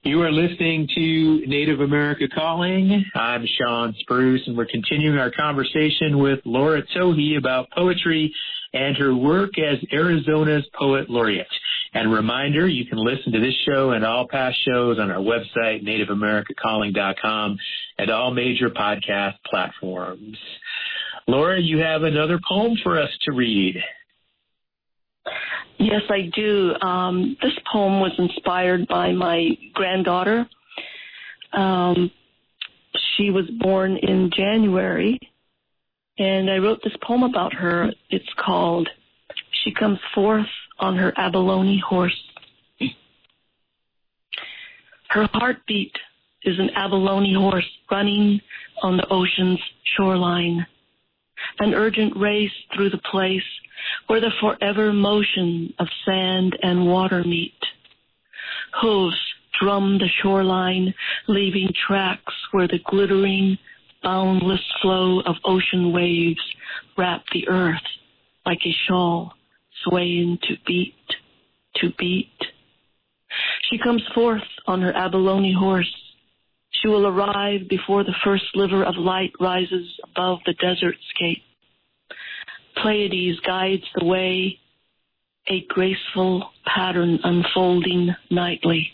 You are listening to Native America Calling. I'm Sean Spruce, and we're continuing our conversation with Laura Tohe about poetry and her work as Arizona's Poet Laureate. And a reminder, you can listen to this show and all past shows on our website, nativeamericacalling.com, and all major podcast platforms. Laura, you have another poem for us to read. Yes, I do. This poem was inspired by my granddaughter. She was born in January, and I wrote this poem about her. It's called She Comes Forth on Her Abalone Horse. Her heartbeat is an abalone horse running on the ocean's shoreline, an urgent race through the place where the forever motion of sand and water meet. Hooves drum the shoreline, leaving tracks where the glittering, boundless flow of ocean waves wrap the earth like a shawl, swaying to beat, to beat. She comes forth on her abalone horse. She will arrive before the first sliver of light rises above the desert scape. Pleiades guides the way, a graceful pattern unfolding nightly.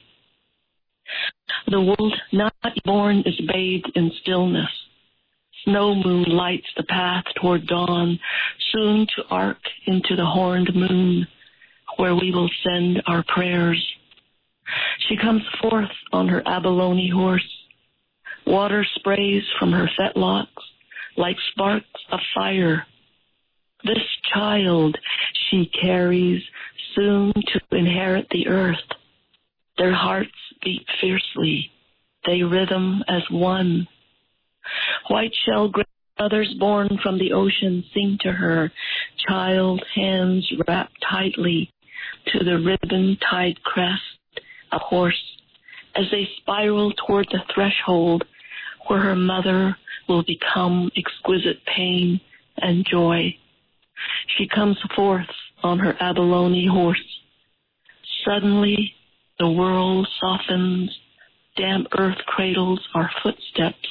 The world not born is bathed in stillness. Snow moon lights the path toward dawn, soon to arc into the horned moon, where we will send our prayers. She comes forth on her abalone horse. Water sprays from her fetlocks like sparks of fire. This child she carries, soon to inherit the earth. Their hearts beat fiercely, they rhythm as one. White shell brothers born from the ocean sing to her, child hands wrapped tightly to the ribbon-tied crest of horse, as they spiral toward the threshold where her mother will become exquisite pain and joy. She comes forth on her abalone horse. Suddenly, the world softens, damp earth cradles our footsteps.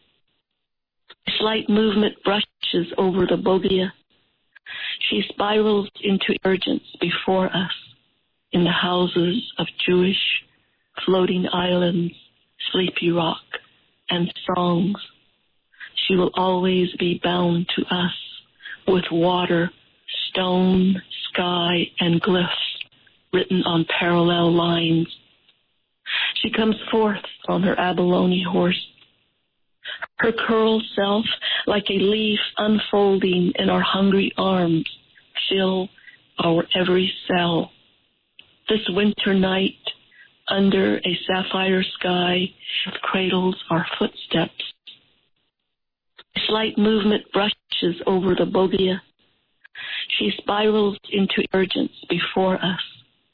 A slight movement brushes over the bogia. She spirals into emergence before us in the houses of Jewish floating islands, sleepy rock, and songs. She will always be bound to us with water, stone, sky, and glyphs written on parallel lines. She comes forth on her abalone horse, her curled self like a leaf unfolding in our hungry arms, fill our every cell. This winter night, under a sapphire sky, cradles our footsteps. A slight movement brushes over the bogia. She spirals into emergence before us